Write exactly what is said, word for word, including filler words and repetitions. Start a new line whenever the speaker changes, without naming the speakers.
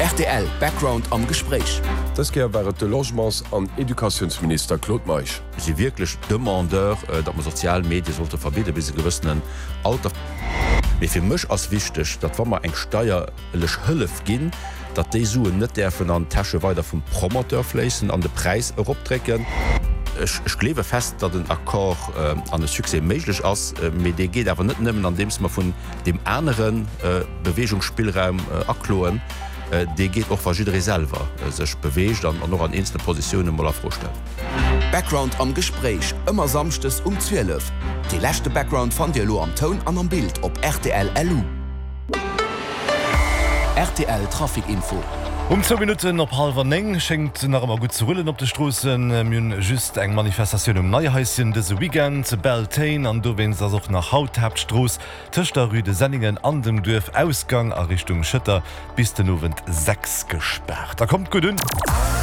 R T L Background am Gespräch.
Das ge wäret de Logements an Edukationsminister Claude Meich.
Sie wirklich Demandeur, dat man Sozialmedien sollte verbieten bis gewissen Alter. Wie fir mech as wichtig, dat war man eng steierlech Hëllef ginn, dat dé Suen net der vun an Tasche weiter vum Promoteur flessen an de Preis optrecken. Ich, ich klebe fest, dat den Akkor äh, an den Suse méiglech ass, äh, mit de geht awer net nimmen, an dems man vun dem Äneren äh, Bewegungsspielraum äh, akloen, äh, de geht och verschiedene selber äh, sech bewegt an, an noch an einzelne Positionen mal vorstellen.
Background am Gespräch, immer samstes um zwölf. Die letzte Background von dir lo am Ton an am Bild op R T L L U. R T L Trafikinfo.
Um zwei Minuten op halber neng schenkt nach immer gut zu rollen op de Strossen myn just eng Manifestation um Neuhäuschen dese Weekend ze Beltane an du wennst as auch nach Hauthebstroos Töchter Rüde Senningen an dem Dörf Ausgang a Richtung Schëtter bis den Novent sechs gesperrt. Da kommt gut dünn.